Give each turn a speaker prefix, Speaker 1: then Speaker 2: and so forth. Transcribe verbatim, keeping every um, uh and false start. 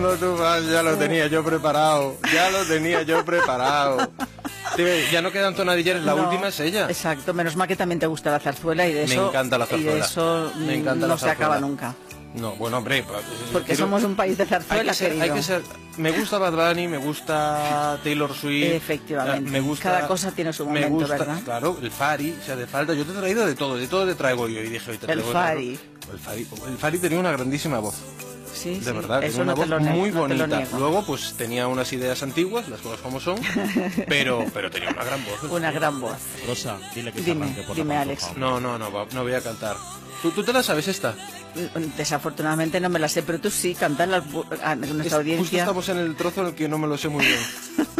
Speaker 1: Cuando tú vas, ya lo tenía yo preparado, ya lo tenía yo preparado. Sí, ya no quedan tonadilleras, la
Speaker 2: No,
Speaker 1: última es ella.
Speaker 2: Exacto, menos mal que también te gusta la zarzuela y de eso,
Speaker 1: Me encanta la
Speaker 2: y de
Speaker 1: zarzuela.
Speaker 2: eso
Speaker 1: Me encanta
Speaker 2: no
Speaker 1: la
Speaker 2: se
Speaker 1: zarzuela.
Speaker 2: acaba nunca.
Speaker 1: No, bueno, hombre...
Speaker 2: Porque
Speaker 1: quiero-
Speaker 2: somos un país de
Speaker 1: hay que,
Speaker 2: zarzuela,
Speaker 1: ser, hay
Speaker 2: querido.
Speaker 1: que ser... Me gusta Bad Bunny, me gusta Taylor Swift...
Speaker 2: Efectivamente.
Speaker 1: eh, Me gusta,
Speaker 2: Cada cosa tiene su
Speaker 1: me
Speaker 2: momento,
Speaker 1: gusta,
Speaker 2: ¿verdad?
Speaker 1: Claro, el Fari, o sea, de falta... Yo te he traído de todo, de todo te traigo yo. Y dije, hoy te
Speaker 2: El
Speaker 1: traigo...
Speaker 2: Fari.
Speaker 1: El Fari. El Fari tenía una grandísima voz.
Speaker 2: Sí,
Speaker 1: De
Speaker 2: sí,
Speaker 1: verdad,
Speaker 2: eso
Speaker 1: tenía una
Speaker 2: no te
Speaker 1: voz
Speaker 2: lo ne-
Speaker 1: muy
Speaker 2: no te lo
Speaker 1: bonita.
Speaker 2: niego.
Speaker 1: Luego, pues tenía unas ideas antiguas, las cosas como son, pero, pero tenía una gran voz.
Speaker 2: Una gran voz.
Speaker 3: Rosa, dile que se
Speaker 2: Dime,
Speaker 3: arranque por
Speaker 2: dime,
Speaker 3: la
Speaker 2: Alex.
Speaker 3: pantoja.
Speaker 1: No, no, no, va- no voy a cantar. ¿Tú, ¿Tú te la sabes esta?
Speaker 2: Desafortunadamente no me la sé, pero tú sí, cantar a nuestra
Speaker 1: Es- Justo
Speaker 2: audiencia.
Speaker 1: estamos en el trozo en el que no me lo sé muy bien.